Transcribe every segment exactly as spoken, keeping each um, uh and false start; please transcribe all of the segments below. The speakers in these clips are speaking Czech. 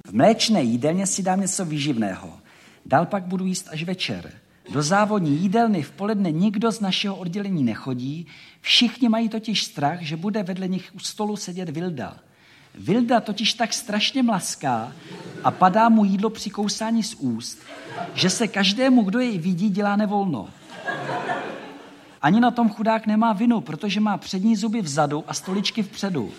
V mléčné jídelně si dám něco výživného. Dál pak budu jíst až večer. Do závodní jídelny v poledne nikdo z našeho oddělení nechodí, všichni mají totiž strach, že bude vedle nich u stolu sedět Vilda. Vilda totiž tak strašně mlaská a padá mu jídlo při kousání z úst, že se každému, kdo jej vidí, dělá nevolno. Ani na tom chudák nemá vinu, protože má přední zuby vzadu a stoličky vpředu.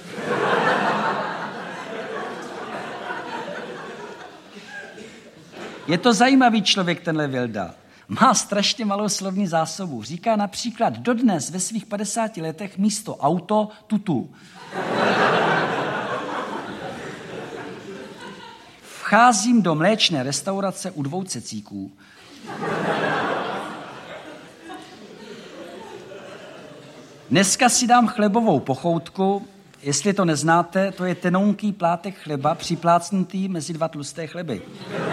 Je to zajímavý člověk, tenhle Vilda. Má strašně malou slovní zásobu. Říká například dodnes ve svých padesáti letech místo auto tutu. Vcházím do mléčné restaurace u dvou cecíků. Dneska si dám chlebovou pochoutku. Jestli to neznáte, to je tenounký plátek chleba připlácnutý mezi dva tlusté chleby.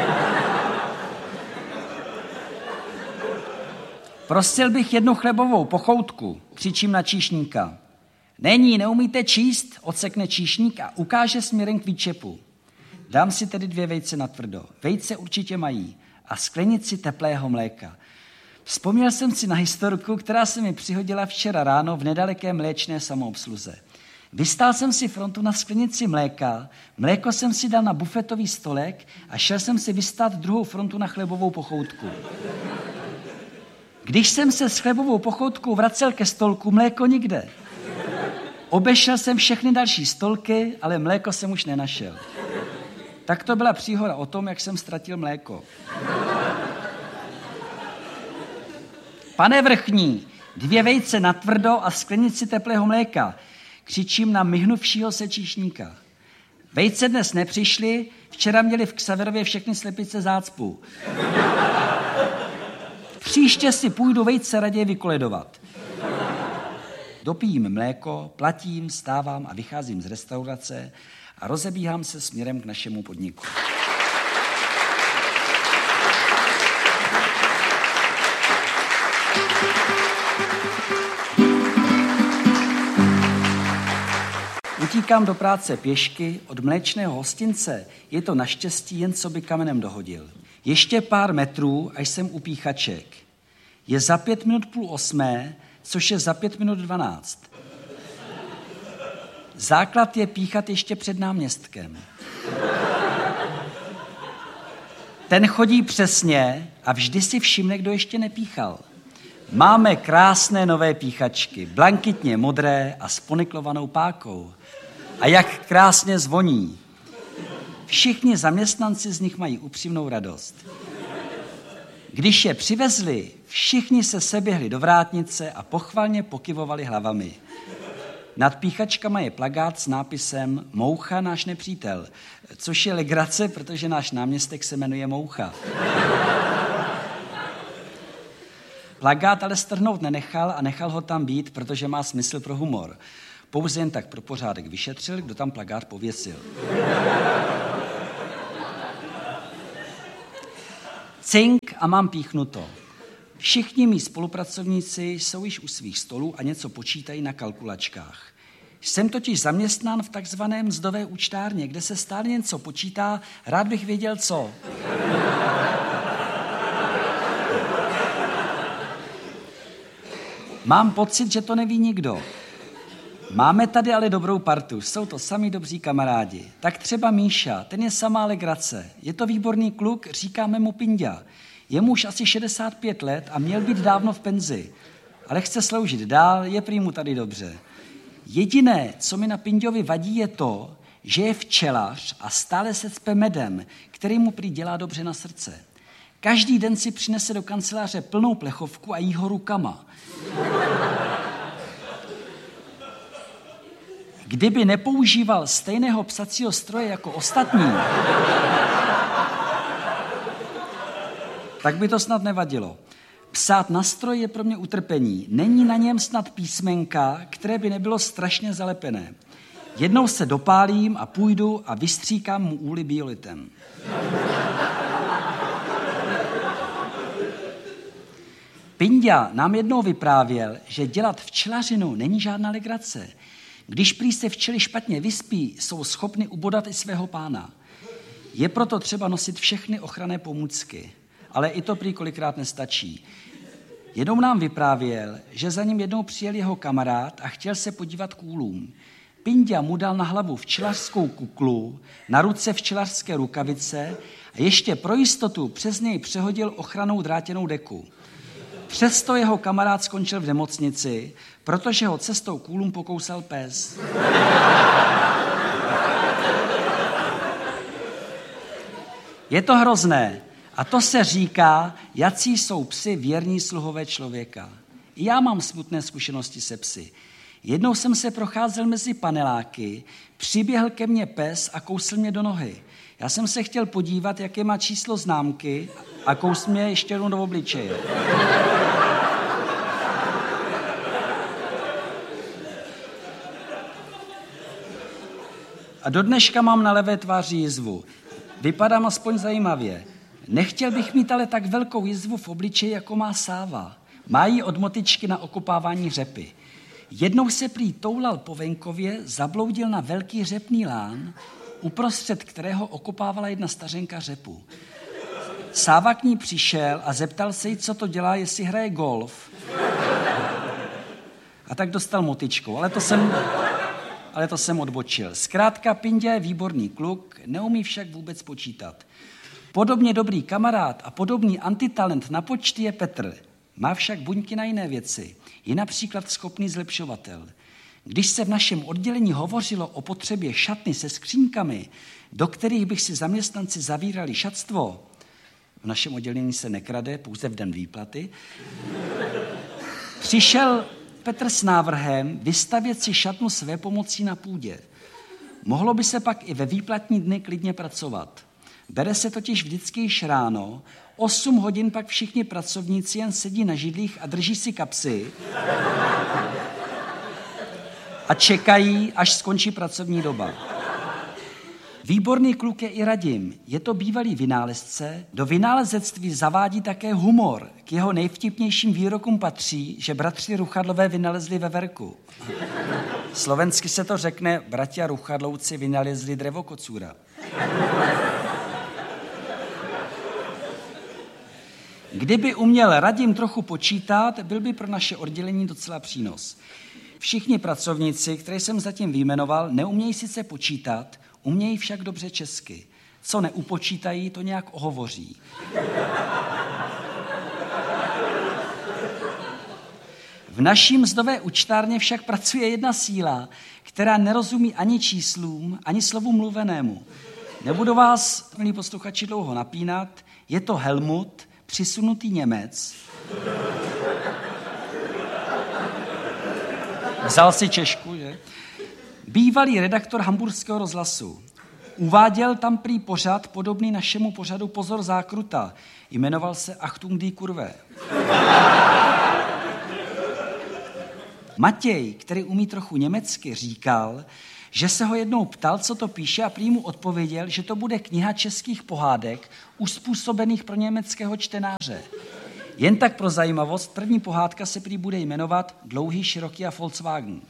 Prosil bych jednu chlebovou pochoutku, křičím na číšníka. Není, neumíte číst, odsekne číšník a ukáže směrem k výčepu. Dám si tedy dvě vejce natvrdo. Vejce určitě mají a sklenici teplého mléka. Vzpomněl jsem si na historku, která se mi přihodila včera ráno v nedaleké mléčné samoobsluze. Vystál jsem si frontu na sklenici mléka, mléko jsem si dal na bufetový stolek a šel jsem si vystát druhou frontu na chlebovou pochoutku. Když jsem se s chlebovou pochoutkou vracel ke stolku, mléko nikde. Obešel jsem všechny další stolky, ale mléko jsem už nenašel. Tak to byla příhoda o tom, jak jsem ztratil mléko. Pane vrchní, dvě vejce natvrdo a sklenici teplého mléka. Křičím na myhnuvšího se číšníka. Vejce dnes nepřišly, včera měli v Xaverově všechny slepice zácpu. Příště si půjdu vejce raději vykoledovat. Dopijím mléko, platím, stávám a vycházím z restaurace a rozebíhám se směrem k našemu podniku. Utíkám do práce pěšky, od mléčného hostince je to naštěstí jen co by kamenem dohodil. Ještě pár metrů, až jsem u píchaček. Je za pět minut půl osmé, což je za pět minut dvanáct. Základ je píchat ještě před náměstkem. Ten chodí přesně a vždy si všimne, kdo ještě nepíchal. Máme krásné nové píchačky, blankitně modré a s poniklovanou pákou. A jak krásně zvoní. Všichni zaměstnanci z nich mají upřímnou radost. Když je přivezli, všichni se seběhli do vrátnice a pochvalně pokyvovali hlavami. Nad píchačkama je plakát s nápisem Moucha, náš nepřítel, což je legrace, protože náš náměstek se jmenuje Moucha. Plakát ale strhnout nenechal a nechal ho tam být, protože má smysl pro humor. Pouze jen tak pro pořádek vyšetřil, kdo tam plakát pověsil. Cink a mám píchnuto. Všichni mí spolupracovníci jsou již u svých stolů a něco počítají na kalkulačkách. Jsem totiž zaměstnán v takzvaném mzdové účtárně, kde se stále něco počítá, rád bych věděl co. Mám pocit, že to neví nikdo. Máme tady ale dobrou partu, jsou to sami dobří kamarádi. Tak třeba Míša, ten je samá legrace. Je to výborný kluk, říkáme mu Pinďa. Je mu už asi šedesát pět let a měl být dávno v penzi. Ale chce sloužit dál, je prý mu tady dobře. Jediné, co mi na Pinďovi vadí, je to, že je včelař a stále se cpe medem, který mu prý dělá dobře na srdce. Každý den si přinese do kanceláře plnou plechovku a jí ho rukama. Kdyby nepoužíval stejného psacího stroje jako ostatní, tak by to snad nevadilo. Psát na stroj je pro mě utrpení. Není na něm snad písmenka, které by nebylo strašně zalepené. Jednou se dopálím a půjdu a vystříkám mu úly biolitem. Pinďa nám jednou vyprávěl, že dělat včelařinu není žádná legrace. Když prý se včely špatně vyspí, jsou schopny ubodat i svého pána. Je proto třeba nosit všechny ochranné pomůcky, ale i to prý kolikrát nestačí. Jednou nám vyprávěl, že za ním jednou přijel jeho kamarád a chtěl se podívat k úlům. Pinďa mu dal na hlavu včelařskou kuklu, na ruce včelařské rukavice a ještě pro jistotu přes něj přehodil ochrannou drátěnou deku. Přesto jeho kamarád skončil v nemocnici, protože ho cestou k úlům pokousal pes. Je to hrozné. A to se říká, jací jsou psi věrní sluhové člověka. I já mám smutné zkušenosti se psy. Jednou jsem se procházel mezi paneláky, přiběhl ke mně pes a kousl mě do nohy. Já jsem se chtěl podívat, jaké má číslo známky a kousl mě ještě jednou do obličeje. A do dneška mám na levé tváři jizvu. Vypadám aspoň zajímavě. Nechtěl bych mít ale tak velkou jizvu v obličeji, jako má Sáva. Má ji od motičky na okopávání řepy. Jednou se prý toulal po venkově, zabloudil na velký řepný lán, uprostřed kterého okopávala jedna stařenka řepu. Sáva k ní přišel a zeptal se jí, co to dělá, jestli hraje golf. A tak dostal motičkou, ale to jsem, ale to jsem odbočil. Zkrátka, Pinďa je výborný kluk, neumí však vůbec počítat. Podobně dobrý kamarád a podobný antitalent na počty je Petr. Má však buňky na jiné věci. Je například schopný zlepšovatel. Když se v našem oddělení hovořilo o potřebě šatny se skřínkami, do kterých bych si zaměstnanci zavírali šatstvo, v našem oddělení se nekrade, pouze v den výplaty, přišel Petr s návrhem vystavět si šatnu své pomocí na půdě. Mohlo by se pak i ve výplatní dny klidně pracovat. Bere se totiž vždycky již ráno, osm hodin pak všichni pracovníci jen sedí na židlích a drží si kapsy a čekají, až skončí pracovní doba. Výborný kluk je i Radim. Je to bývalý vynálezce. Do vynálezectví zavádí také humor. K jeho nejvtipnějším výrokům patří, že bratři Ruchadlové vynalezli veverku. Slovensky se to řekne, bratia Ruchadlouci vynalezli drevokocůra. Kdyby uměl Radim trochu počítat, byl by pro naše oddělení docela přínos. Všichni pracovníci, které jsem zatím vyjmenoval, neumějí sice počítat, umějí však dobře česky. Co neupočítají, to nějak ohovoří. V naší mzdové účtárně však pracuje jedna síla, která nerozumí ani číslům, ani slovu mluvenému. Nebudu vás, milí posluchači, dlouho napínat, je to Helmut, přisunutý Němec. Vzal si Češku, že? Bývalý redaktor Hamburského rozhlasu. Uváděl tam prý pořad podobný našemu pořadu Pozor zákruta. Jmenoval se Achtung die Kurve. Matěj, který umí trochu německy, říkal, že se ho jednou ptal, co to píše, a prý mu odpověděl, že to bude kniha českých pohádek uspůsobených pro německého čtenáře. Jen tak pro zajímavost, první pohádka se prý bude jmenovat Dlouhý, široký a Volkswagen.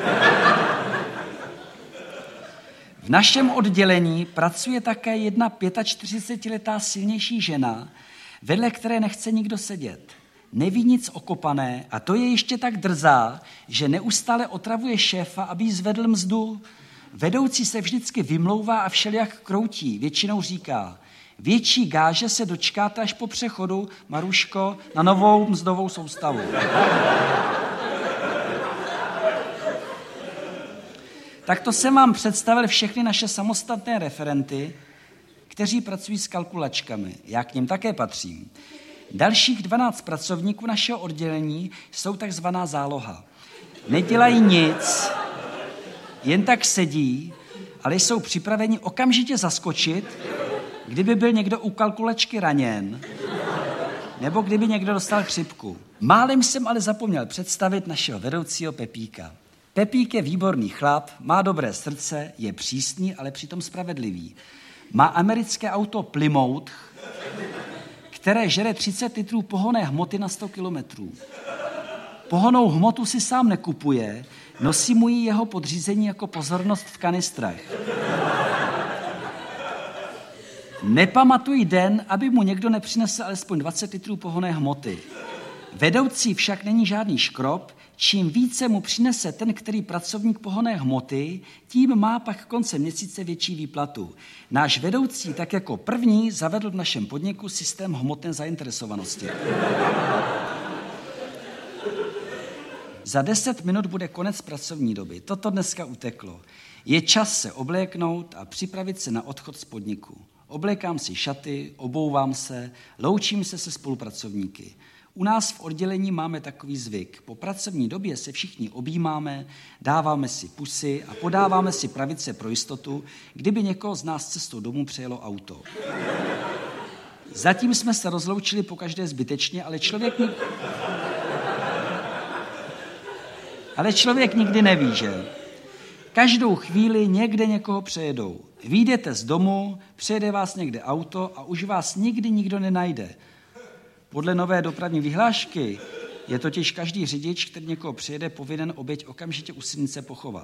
V našem oddělení pracuje také jedna čtyřicetiletá silnější žena, vedle které nechce nikdo sedět. Neví nic okopané a to je ještě tak drzá, že neustále otravuje šéfa, aby jí zvedl mzdu. Vedoucí se vždycky vymlouvá a všelijak kroutí. Většinou říká, větší gáže se dočkáte až po přechodu, Maruško, na novou mzdovou soustavu. Takto jsem vám představil všechny naše samostatné referenty, kteří pracují s kalkulačkami. Já k nim také patřím. Dalších dvanáct pracovníků našeho oddělení jsou takzvaná záloha. Nedělají nic, jen tak sedí, ale jsou připraveni okamžitě zaskočit, kdyby byl někdo u kalkulačky raněn, nebo kdyby někdo dostal chřipku. Málem jsem ale zapomněl představit našeho vedoucího Pepíka. Pepík je výborný chlap, má dobré srdce, je přísný, ale přitom spravedlivý. Má americké auto Plymouth, které žere třicet litrů pohonné hmoty na sto kilometrů. Pohonnou hmotu si sám nekupuje, nosí mu ji jeho podřízení jako pozornost v kanistrech. Nepamatuji den, aby mu někdo nepřinesl alespoň dvacet litrů pohonné hmoty. Vedoucí však není žádný škrob, čím více mu přinese ten, který pracovník pohonné hmoty, tím má pak koncem měsíce větší výplatu. Náš vedoucí tak jako první zavedl v našem podniku systém hmotné zainteresovanosti. Za deset minut bude konec pracovní doby. Toto dneska uteklo. Je čas se obléknout a připravit se na odchod z podniku. Oblékám si šaty, obouvám se, loučím se se spolupracovníky. U nás v oddělení máme takový zvyk. Po pracovní době se všichni objímáme, dáváme si pusy a podáváme si pravice pro jistotu, kdyby někoho z nás cestou domů přejelo auto. Zatím jsme se rozloučili pokaždé zbytečně, ale člověk, ni... ale člověk nikdy neví, že? Každou chvíli někde někoho přejedou. Vyjdete z domu, přejede vás někde auto a už vás nikdy nikdo nenajde. Podle nové dopravní vyhlášky je totiž každý řidič, který někoho přijede, povinen oběť okamžitě u silnice pochovat.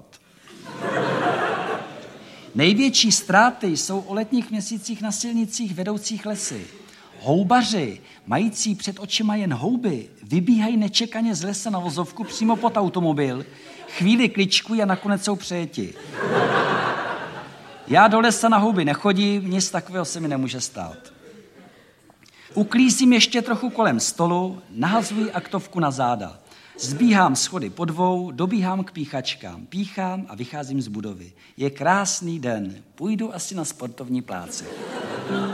Největší ztráty jsou o letních měsících na silnicích vedoucích lesy. Houbaři, mající před očima jen houby, vybíhají nečekaně z lesa na vozovku přímo pod automobil, chvíli kličkují a nakonec jsou přejeti. Já do lesa na houby nechodím, nic takového se mi nemůže stát. Uklízím ještě trochu kolem stolu, nahazuji aktovku na záda. Zbíhám schody po dvou, dobíhám k píchačkám, píchám a vycházím z budovy. Je krásný den, půjdu asi na sportovní pláce.